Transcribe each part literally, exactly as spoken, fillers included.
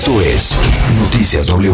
Esto es Noticias W.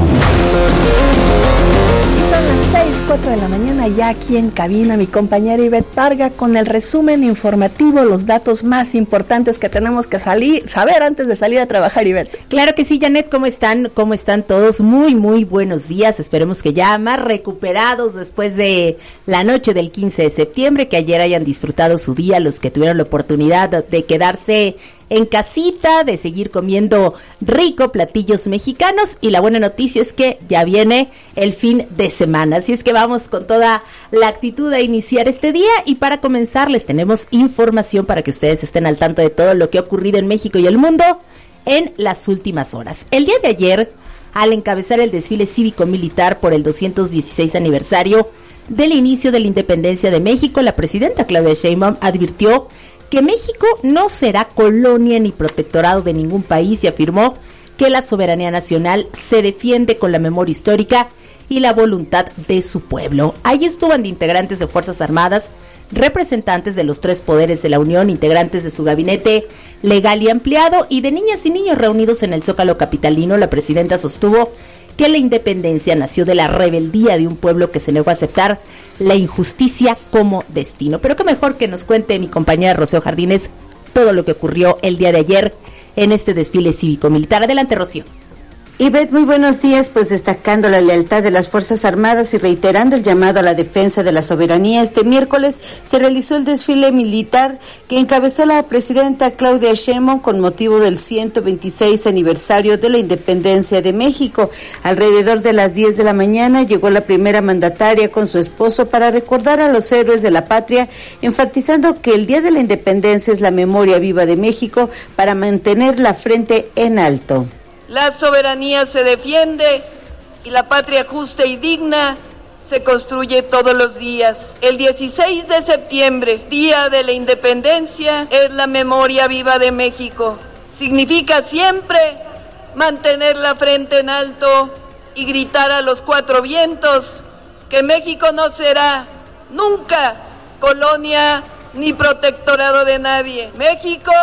Y son las seis, cuatro de la mañana ya aquí en cabina mi compañera Ivette Parga con el resumen informativo, los datos más importantes que tenemos que salir, saber antes de salir a trabajar, Ivette. Claro que sí, Janet, ¿cómo están? ¿Cómo están todos? Muy, muy buenos días. Esperemos que ya más recuperados después de la noche del quince de septiembre, que ayer hayan disfrutado su día, los que tuvieron la oportunidad de quedarse en casita, de seguir comiendo rico platillos mexicanos, y la buena noticia es que ya viene el fin de semana, así es que vamos con toda la actitud a iniciar este día. Y para comenzar les tenemos información para que ustedes estén al tanto de todo lo que ha ocurrido en México y el mundo en las últimas horas. El día de ayer, al encabezar el desfile cívico-militar por el doscientos dieciséis aniversario del inicio de la independencia de México, la presidenta Claudia Sheinbaum advirtió que México no será colonia ni protectorado de ningún país y afirmó que la soberanía nacional se defiende con la memoria histórica y la voluntad de su pueblo. Allí estuvieron integrantes de Fuerzas Armadas, representantes de los tres poderes de la Unión, integrantes de su gabinete legal y ampliado, y de niñas y niños reunidos en el Zócalo capitalino. La presidenta sostuvo que la independencia nació de la rebeldía de un pueblo que se negó a aceptar la injusticia como destino. Pero qué mejor que nos cuente mi compañera Rocío Jardines todo lo que ocurrió el día de ayer en este desfile cívico-militar. Adelante, Rocío. Ivette, muy buenos días, pues destacando la lealtad de las Fuerzas Armadas y reiterando el llamado a la defensa de la soberanía, este miércoles se realizó el desfile militar que encabezó la presidenta Claudia Sheinbaum con motivo del ciento veintiséis aniversario de la independencia de México. Alrededor de las diez de la mañana llegó la primera mandataria con su esposo para recordar a los héroes de la patria, enfatizando que el Día de la Independencia es la memoria viva de México para mantener la frente en alto. La soberanía se defiende y la patria justa y digna se construye todos los días. El dieciséis de septiembre, Día de la Independencia, es la memoria viva de México. Significa siempre mantener la frente en alto y gritar a los cuatro vientos que México no será nunca colonia ni protectorado de nadie. México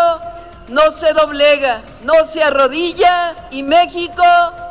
no se doblega, no se arrodilla y México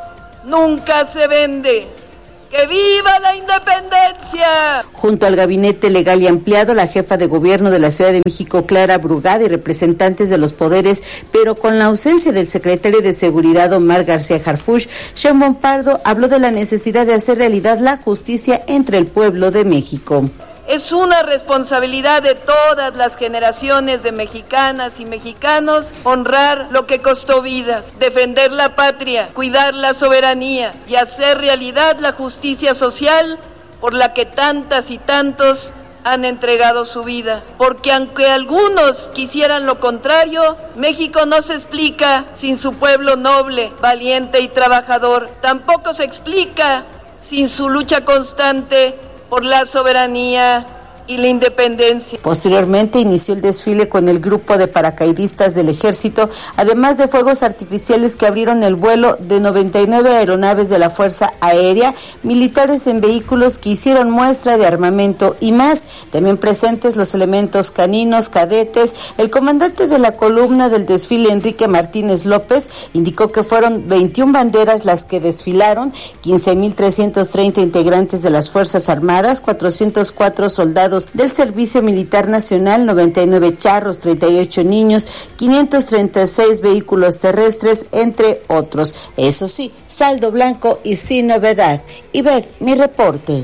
nunca se vende. ¡Que viva la independencia! Junto al gabinete legal y ampliado, la jefa de gobierno de la Ciudad de México, Clara Brugada, y representantes de los poderes, pero con la ausencia del secretario de Seguridad, Omar García Harfuch, Sheinbaum Pardo habló de la necesidad de hacer realidad la justicia entre el pueblo de México. Es una responsabilidad de todas las generaciones de mexicanas y mexicanos honrar lo que costó vidas, defender la patria, cuidar la soberanía y hacer realidad la justicia social por la que tantas y tantos han entregado su vida. Porque aunque algunos quisieran lo contrario, México no se explica sin su pueblo noble, valiente y trabajador. Tampoco se explica sin su lucha constante por la soberanía y la independencia. Posteriormente inició el desfile con el grupo de paracaidistas del ejército, además de fuegos artificiales que abrieron el vuelo de noventa y nueve aeronaves de la Fuerza Aérea, militares en vehículos que hicieron muestra de armamento y más. También presentes los elementos caninos, cadetes. El comandante de la columna del desfile, Enrique Martínez López, indicó que fueron veintiuna banderas las que desfilaron, quince mil trescientos treinta integrantes de las Fuerzas Armadas, cuatrocientos cuatro soldados del Servicio Militar Nacional, noventa y nueve charros, treinta y ocho niños, quinientos treinta y seis vehículos terrestres, entre otros. Eso sí, saldo blanco y sin novedad. Ivette, mi reporte.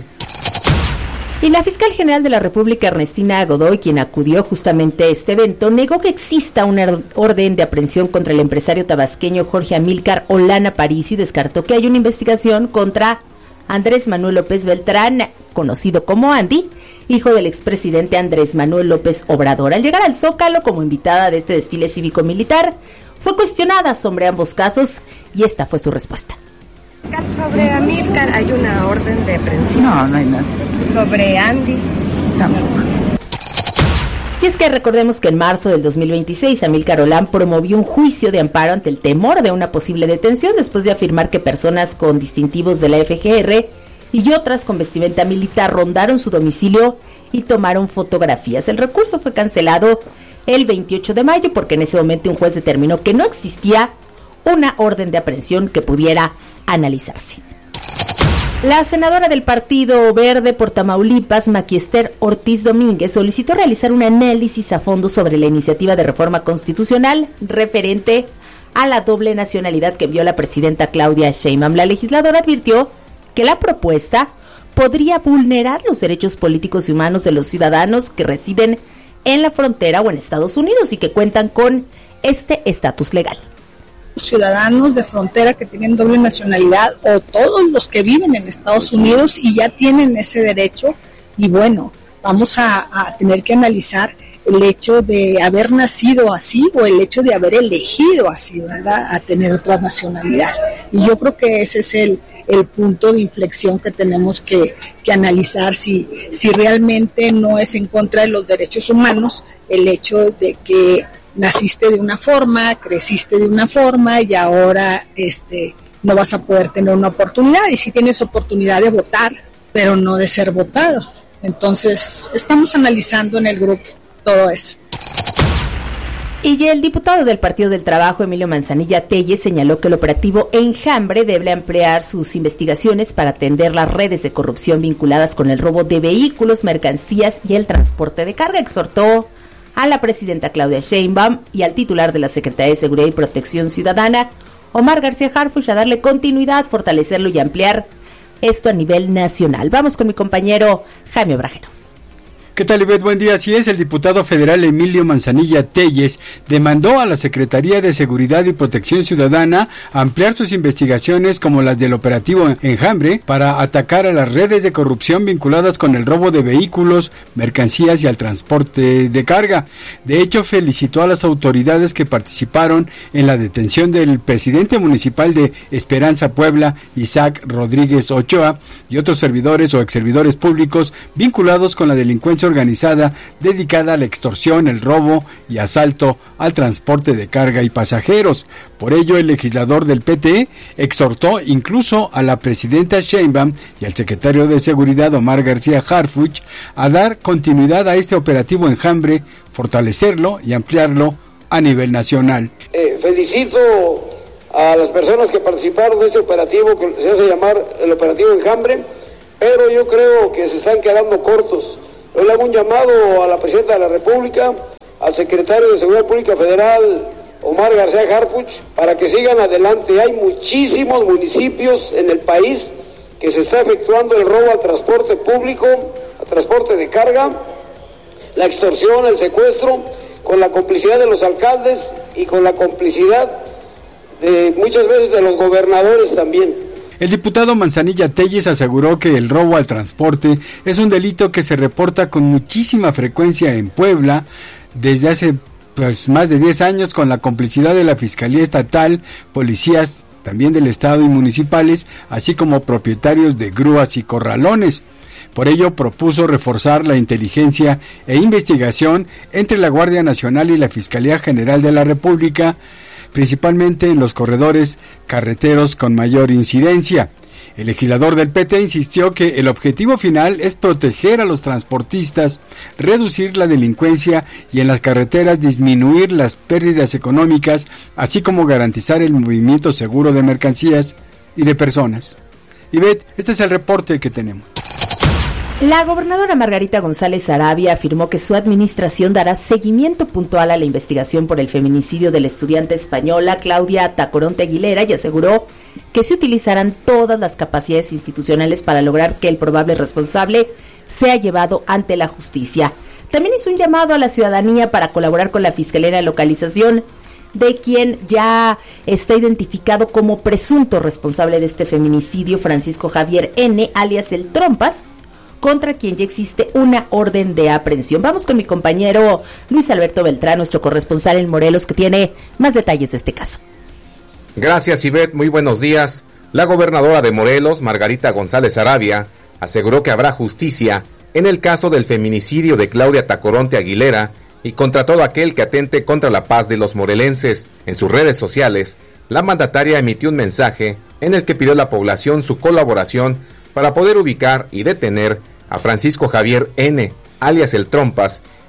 Y la fiscal general de la República, Ernestina Godoy, quien acudió justamente a este evento, negó que exista una orden de aprehensión contra el empresario tabasqueño Jorge Amílcar Olana Aparicio y descartó que hay una investigación contra Andrés Manuel López Beltrán, conocido como Andy, hijo del expresidente Andrés Manuel López Obrador. Al llegar al Zócalo como invitada de este desfile cívico-militar, fue cuestionada sobre ambos casos y esta fue su respuesta. Sobre Amílcar hay una orden de aprehensión. No, no hay nada. Sobre Andy tampoco. Y es que recordemos que en marzo del dos mil veintiséis, Amílcar Olán promovió un juicio de amparo ante el temor de una posible detención después de afirmar que personas con distintivos de la F G R y otras con vestimenta militar rondaron su domicilio y tomaron fotografías. El recurso fue cancelado el veintiocho de mayo porque en ese momento un juez determinó que no existía una orden de aprehensión que pudiera analizarse. La senadora del Partido Verde por Tamaulipas, Maquiester Ortiz Domínguez, solicitó realizar un análisis a fondo sobre la iniciativa de reforma constitucional referente a la doble nacionalidad que envió la presidenta Claudia Sheinbaum. La legisladora advirtió que la propuesta podría vulnerar los derechos políticos y humanos de los ciudadanos que residen en la frontera o en Estados Unidos y que cuentan con este estatus legal. Ciudadanos de frontera que tienen doble nacionalidad o todos los que viven en Estados Unidos y ya tienen ese derecho, y bueno, vamos a, a tener que analizar el hecho de haber nacido así o el hecho de haber elegido así, ¿verdad?, a tener otra nacionalidad. Y yo creo que ese es el, el punto de inflexión que tenemos que, que analizar, si, si realmente no es en contra de los derechos humanos el hecho de que naciste de una forma, creciste de una forma y ahora este no vas a poder tener una oportunidad, y si tienes oportunidad de votar, pero no de ser votado. Entonces, estamos analizando en el grupo todo eso. Y el diputado del Partido del Trabajo, Emilio Manzanilla Telles, señaló que el operativo Enjambre debe ampliar sus investigaciones para atender las redes de corrupción vinculadas con el robo de vehículos, mercancías y el transporte de carga. Exhortó a la presidenta Claudia Sheinbaum y al titular de la Secretaría de Seguridad y Protección Ciudadana, Omar García Harfuch, a darle continuidad, fortalecerlo y ampliar esto a nivel nacional. Vamos con mi compañero Jaime Obrajero. ¿Qué tal, Ivette? Buen día. Así es, el diputado federal Emilio Manzanilla Telles demandó a la Secretaría de Seguridad y Protección Ciudadana ampliar sus investigaciones como las del operativo Enjambre para atacar a las redes de corrupción vinculadas con el robo de vehículos, mercancías y al transporte de carga. De hecho, felicitó a las autoridades que participaron en la detención del presidente municipal de Esperanza Puebla, Isaac Rodríguez Ochoa, y otros servidores o exservidores públicos vinculados con la delincuencia organizada dedicada a la extorsión, el robo y asalto al transporte de carga y pasajeros. Por ello, el legislador del P T exhortó incluso a la presidenta Sheinbaum y al secretario de Seguridad, Omar García Harfuch, a dar continuidad a este operativo Enjambre, fortalecerlo y ampliarlo a nivel nacional. Eh, felicito a las personas que participaron de este operativo que se hace llamar el operativo Enjambre, pero yo creo que se están quedando cortos. Yo le hago un llamado a la presidenta de la República, al secretario de Seguridad Pública Federal, Omar García Harfuch, para que sigan adelante. Hay muchísimos municipios en el país que se está efectuando el robo al transporte público, al transporte de carga, la extorsión, el secuestro, con la complicidad de los alcaldes y con la complicidad de muchas veces de los gobernadores también. El diputado Manzanilla Telles aseguró que el robo al transporte es un delito que se reporta con muchísima frecuencia en Puebla desde hace pues, más de diez años, con la complicidad de la Fiscalía Estatal, policías también del Estado y municipales, así como propietarios de grúas y corralones. Por ello, propuso reforzar la inteligencia e investigación entre la Guardia Nacional y la Fiscalía General de la República, principalmente en los corredores carreteros con mayor incidencia. El legislador del P T insistió que el objetivo final es proteger a los transportistas, reducir la delincuencia y en las carreteras disminuir las pérdidas económicas, así como garantizar el movimiento seguro de mercancías y de personas. Ivette, este es el reporte que tenemos. La gobernadora Margarita González Arabia afirmó que su administración dará seguimiento puntual a la investigación por el feminicidio de la estudiante española Claudia Tacoronte Aguilera y aseguró que se utilizarán todas las capacidades institucionales para lograr que el probable responsable sea llevado ante la justicia. También hizo un llamado a la ciudadanía para colaborar con la Fiscalía en la localización de quien ya está identificado como presunto responsable de este feminicidio, Francisco Javier N., alias El Trompas, contra quien ya existe una orden de aprehensión. Vamos con mi compañero Luis Alberto Beltrán, nuestro corresponsal en Morelos, que tiene más detalles de este caso. Gracias, Ivette. Muy buenos días. La gobernadora de Morelos, Margarita González Arabia, aseguró que habrá justicia en el caso del feminicidio de Claudia Tacoronte Aguilera y contra todo aquel que atente contra la paz de los morelenses. En sus redes sociales, la mandataria emitió un mensaje en el que pidió a la población su colaboración para poder ubicar y detener a Francisco Javier N., alias El Trompas,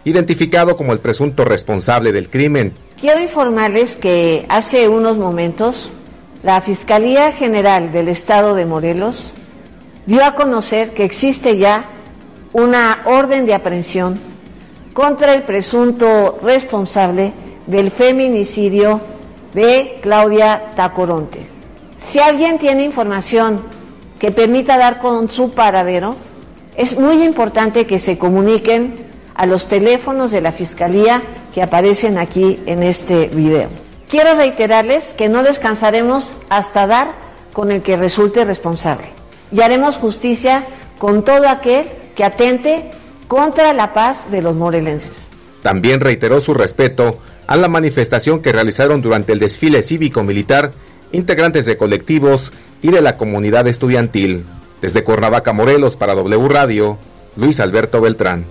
identificado como el presunto responsable del crimen. Quiero informarles que hace unos momentos la Fiscalía General del Estado de Morelos dio a conocer que existe ya una orden de aprehensión contra el presunto responsable del feminicidio de Claudia Tacoronte. Si alguien tiene información que permita dar con su paradero, es muy importante que se comuniquen a los teléfonos de la Fiscalía que aparecen aquí en este video. Quiero reiterarles que no descansaremos hasta dar con el que resulte responsable y haremos justicia con todo aquel que atente contra la paz de los morelenses. También reiteró su respeto a la manifestación que realizaron durante el desfile cívico-militar integrantes de colectivos y de la comunidad estudiantil. Desde Cuernavaca, Morelos, para W Radio, Luis Alberto Beltrán.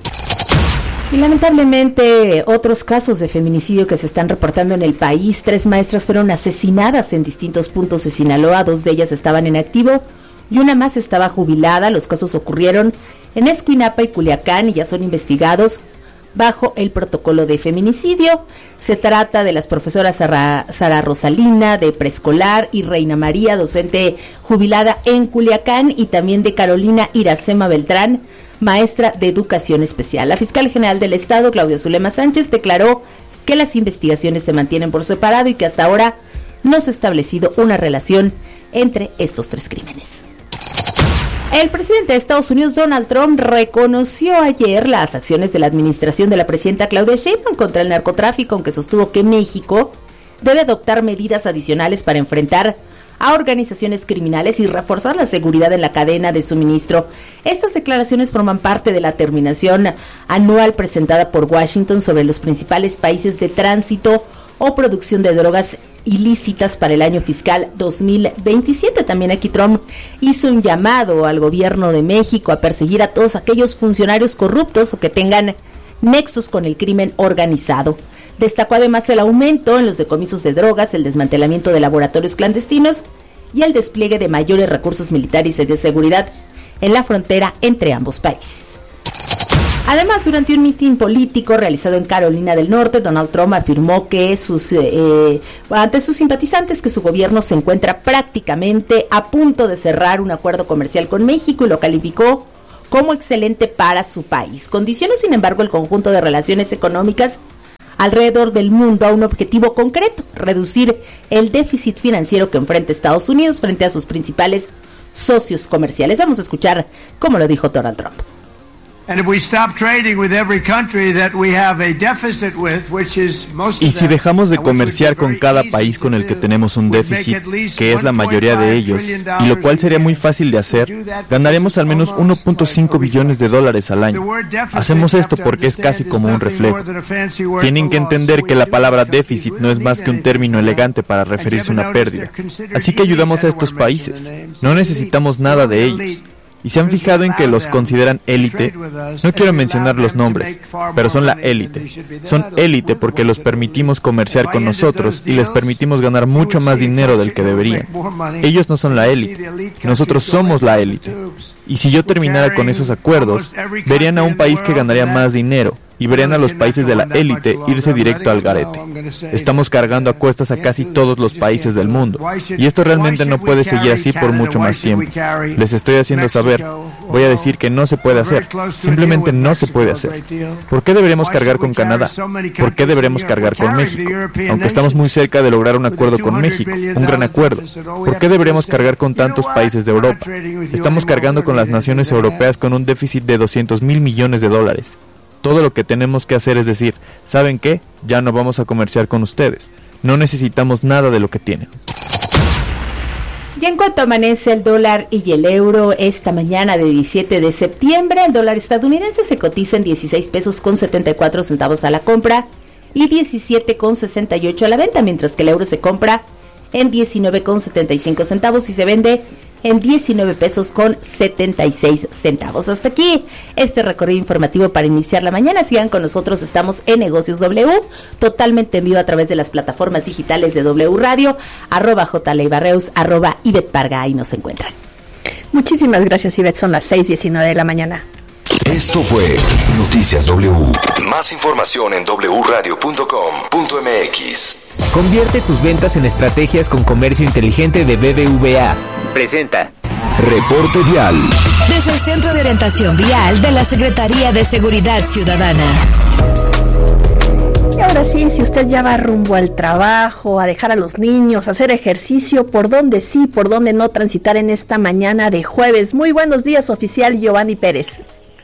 Y lamentablemente otros casos de feminicidio que se están reportando en el país. Tres maestras fueron asesinadas en distintos puntos de Sinaloa, dos de ellas estaban en activo y una más estaba jubilada. Los casos ocurrieron en Escuinapa y Culiacán y ya son investigados bajo el protocolo de feminicidio. Se trata de las profesoras Sara, Sara Rosalina de preescolar y Reina María, docente jubilada en Culiacán, y también de Carolina Iracema Beltrán, maestra de educación especial. La fiscal general del estado, Claudia Zulema Sánchez, declaró que las investigaciones se mantienen por separado y que hasta ahora no se ha establecido una relación entre estos tres crímenes. El presidente de Estados Unidos, Donald Trump, reconoció ayer las acciones de la administración de la presidenta Claudia Sheinbaum contra el narcotráfico, aunque sostuvo que México debe adoptar medidas adicionales para enfrentar a organizaciones criminales y reforzar la seguridad en la cadena de suministro. Estas declaraciones forman parte de la terminación anual presentada por Washington sobre los principales países de tránsito o producción de drogas ilícitas para el año fiscal dos mil veintisiete. También aquí Trump hizo un llamado al gobierno de México a perseguir a todos aquellos funcionarios corruptos o que tengan nexos con el crimen organizado. Destacó además el aumento en los decomisos de drogas, el desmantelamiento de laboratorios clandestinos y el despliegue de mayores recursos militares y de seguridad en la frontera entre ambos países. Además, durante un mitin político realizado en Carolina del Norte, Donald Trump afirmó que sus eh, ante sus simpatizantes que su gobierno se encuentra prácticamente a punto de cerrar un acuerdo comercial con México y lo calificó como excelente para su país. Condicionó, sin embargo, el conjunto de relaciones económicas alrededor del mundo a un objetivo concreto: reducir el déficit financiero que enfrenta Estados Unidos frente a sus principales socios comerciales. Vamos a escuchar cómo lo dijo Donald Trump. Y si dejamos de comerciar con cada país con el que tenemos un déficit, que es la mayoría de ellos, y lo cual sería muy fácil de hacer, ganaremos al menos uno punto cinco billones de dólares al año. Hacemos esto porque es casi como un reflejo. Tienen que entender que la palabra déficit no es más que un término elegante para referirse a una pérdida. Así que ayudamos a estos países. No necesitamos nada de ellos. Y se han fijado en que los consideran élite. No quiero mencionar los nombres, pero son la élite. Son élite porque los permitimos comerciar con nosotros y les permitimos ganar mucho más dinero del que deberían. Ellos no son la élite, nosotros somos la élite. Y si yo terminara con esos acuerdos, verían a un país que ganaría más dinero y verían a los países de la élite irse directo al garete. Estamos cargando a cuestas a casi todos los países del mundo, y esto realmente no puede seguir así por mucho más tiempo. Les estoy haciendo saber, voy a decir que no se puede hacer, simplemente no se puede hacer. ¿Por qué deberíamos cargar con Canadá? ¿Por qué deberíamos cargar con México? Aunque estamos muy cerca de lograr un acuerdo con México, un gran acuerdo. ¿Por qué deberíamos cargar con tantos países de Europa? Estamos cargando con las naciones europeas con un déficit de doscientos mil millones de dólares. Todo lo que tenemos que hacer es decir, ¿saben qué? Ya no vamos a comerciar con ustedes. No necesitamos nada de lo que tienen. Y en cuanto amanece el dólar y el euro esta mañana de diecisiete de septiembre, el dólar estadounidense se cotiza en dieciséis pesos con setenta y cuatro centavos a la compra y diecisiete con sesenta y ocho a la venta, mientras que el euro se compra en diecinueve con setenta y cinco centavos y se vende en diecinueve pesos con setenta y seis centavos. Hasta aquí este recorrido informativo para iniciar la mañana. Sigan con nosotros, estamos en Negocios W, totalmente en vivo a través de las plataformas digitales de W Radio, arroba J. Leibarreus, arroba Ivette Parga, ahí nos encuentran. Muchísimas gracias, Ivette, son las seis diecinueve de la mañana. Esto fue Noticias W. Más información en doble u radio punto com punto m x. Convierte tus ventas en estrategias con comercio inteligente de B B V A. Presenta Reporte Vial. Desde el Centro de Orientación Vial de la Secretaría de Seguridad Ciudadana. Y ahora sí, si usted ya va rumbo al trabajo, a dejar a los niños, a hacer ejercicio, ¿por dónde sí, por dónde no transitar en esta mañana de jueves? Muy buenos días, oficial Giovanni Pérez.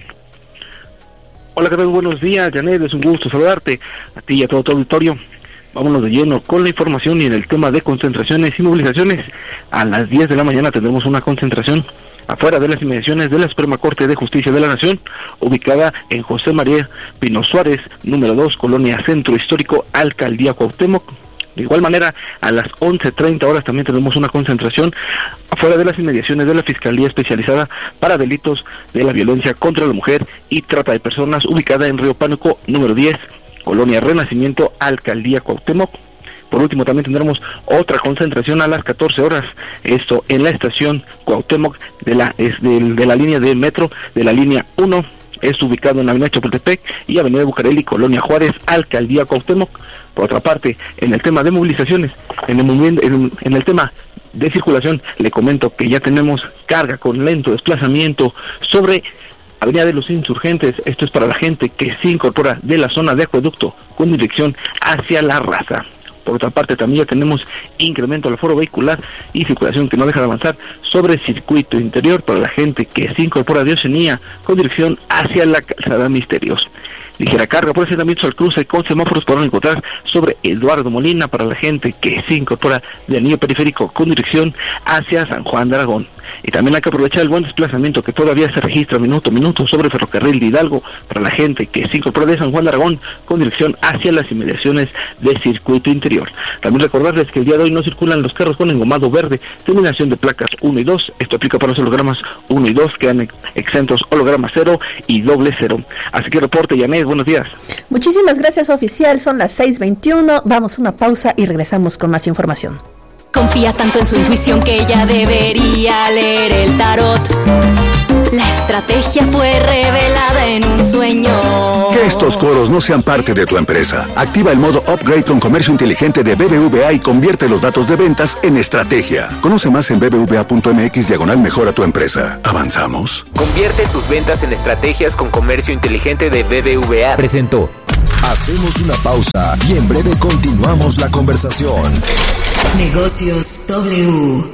Hola, ¿qué tal? Buenos días, Janet, es un gusto saludarte, a ti y a todo tu auditorio. Vámonos de lleno con la información y en el tema de concentraciones y movilizaciones. A las diez de la mañana tendremos una concentración afuera de las inmediaciones de la Suprema Corte de Justicia de la Nación, ubicada en José María Pino Suárez, número dos, Colonia Centro Histórico, Alcaldía Cuauhtémoc. De igual manera, a las once treinta horas también tenemos una concentración afuera de las inmediaciones de la Fiscalía Especializada para Delitos de la Violencia contra la Mujer y Trata de Personas, ubicada en Río Pánuco, número diez, Colonia Renacimiento, Alcaldía Cuauhtémoc. Por último, también tendremos otra concentración a las catorce horas, esto en la estación Cuauhtémoc de la, es de, de la línea de metro, de la línea uno, es ubicado en la avenida Chapultepec y avenida Bucareli, Colonia Juárez, Alcaldía Cuauhtémoc. Por otra parte, en el tema de movilizaciones, en el, en, en el tema de circulación, le comento que ya tenemos carga con lento desplazamiento sobre Avenida de los Insurgentes. Esto es para la gente que se incorpora de la zona de Acueducto con dirección hacia La Raza. Por otra parte, también ya tenemos incremento al aforo vehicular y circulación que no deja de avanzar sobre circuito interior para la gente que se incorpora de Oceanía con dirección hacia la Calzada Misterios. Ligera carga por asentamientos al cruce con semáforos podrán encontrar sobre Eduardo Molina para la gente que se incorpora de Anillo Periférico con dirección hacia San Juan de Aragón. Y también hay que aprovechar el buen desplazamiento que todavía se registra minuto a minuto sobre Ferrocarril de Hidalgo para la gente que se incorpora de San Juan de Aragón con dirección hacia las inmediaciones de circuito interior. También recordarles que el día de hoy no circulan los carros con engomado verde, terminación de placas uno y dos. Esto aplica para los hologramas uno y dos, quedan exentos hologramas cero y doble cero. Así que reporte, Yanet, buenos días. Muchísimas gracias, oficial. Son las seis veintiuno. Vamos a una pausa y regresamos con más información. Confía tanto en su intuición que ella debería leer el tarot. La estrategia fue revelada en un sueño. Que estos coros no sean parte de tu empresa. Activa el modo Upgrade con comercio inteligente de B B V A y convierte los datos de ventas en estrategia. Conoce más en b b v a punto m x diagonal mejora tu empresa. ¿Avanzamos? Convierte tus ventas en estrategias con comercio inteligente de B B V A. Presentó. Hacemos una pausa y en breve continuamos la conversación. Negocios W.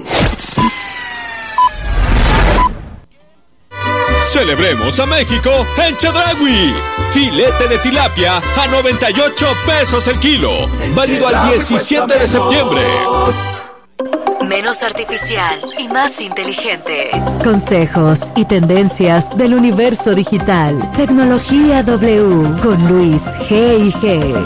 Celebremos a México en Chedraui. Filete de tilapia a noventa y ocho pesos el kilo. Válido al diecisiete de septiembre. Menos artificial y más inteligente. Consejos y tendencias del universo digital. Tecnología W con Luis G y G.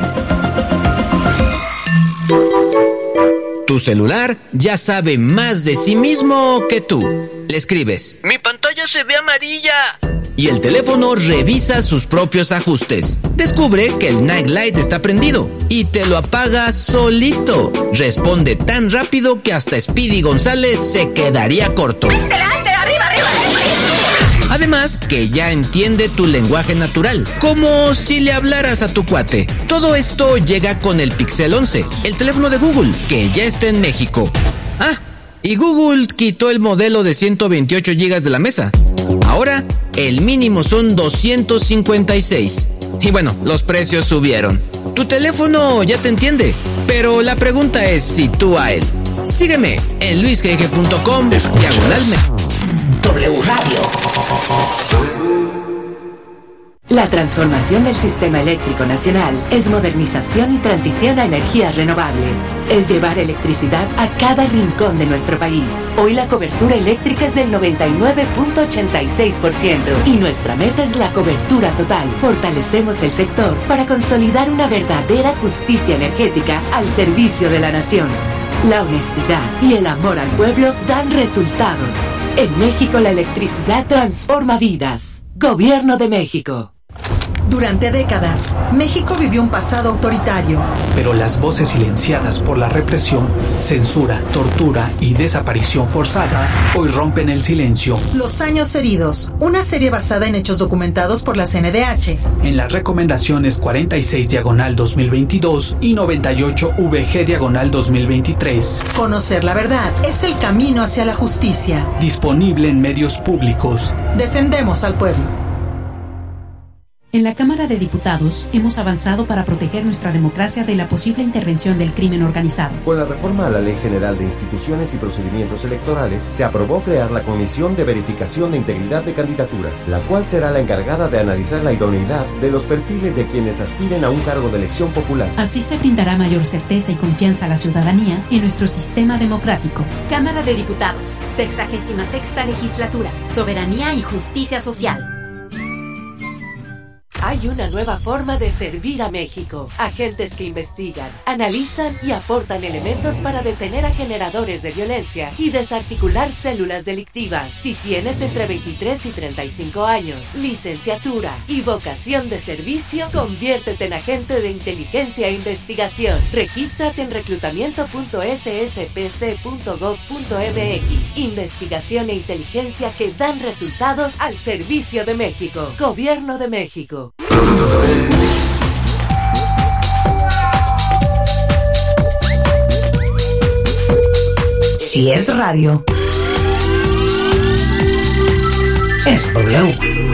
Tu celular ya sabe más de sí mismo que tú. Le escribes: "Mi pantalla se ve amarilla", y el teléfono revisa sus propios ajustes. Descubre que el night light está prendido y te lo apaga solito. Responde tan rápido que hasta Speedy González se quedaría corto. Además, que ya entiende tu lenguaje natural, como si le hablaras a tu cuate. Todo esto llega con el Pixel once, el teléfono de Google, que ya está en México. Ah, y Google quitó el modelo de ciento veintiocho gigas de la mesa. Ahora, el mínimo son doscientos cincuenta y seis. Y bueno, los precios subieron. Tu teléfono ya te entiende, pero la pregunta es si tú a él. Sígueme en luis g g punto com diagonal W Radio. La transformación del sistema eléctrico nacional es modernización y transición a energías renovables. Es llevar electricidad a cada rincón de nuestro país. Hoy la cobertura eléctrica es del noventa y nueve punto ochenta y seis por ciento y nuestra meta es la cobertura total. Fortalecemos el sector para consolidar una verdadera justicia energética al servicio de la nación. La honestidad y el amor al pueblo dan resultados. En México la electricidad transforma vidas. Gobierno de México. Durante décadas, México vivió un pasado autoritario. Pero las voces silenciadas por la represión, censura, tortura y desaparición forzada hoy rompen el silencio. Los años heridos, una serie basada en hechos documentados por la C N D H. En las recomendaciones cuarenta y seis diagonal dos mil veintidós y noventa y ocho V G diagonal dos mil veintitrés. Conocer la verdad es el camino hacia la justicia. Disponible en medios públicos. Defendemos al pueblo. En la Cámara de Diputados hemos avanzado para proteger nuestra democracia de la posible intervención del crimen organizado. Con la reforma a la Ley General de Instituciones y Procedimientos Electorales, se aprobó crear la Comisión de Verificación de Integridad de Candidaturas, la cual será la encargada de analizar la idoneidad de los perfiles de quienes aspiren a un cargo de elección popular. Así se brindará mayor certeza y confianza a la ciudadanía en nuestro sistema democrático. Cámara de Diputados, sexagésima sexta legislatura, Soberanía y Justicia Social. Hay una nueva forma de servir a México. Agentes que investigan, analizan y aportan elementos para detener a generadores de violencia y desarticular células delictivas. Si tienes entre veintitrés y treinta y cinco años, licenciatura y vocación de servicio, conviértete en agente de inteligencia e investigación. Regístrate en reclutamiento punto s s p c punto gov punto m x. Investigación e inteligencia que dan resultados al servicio de México. Gobierno de México. Si es radio, es W.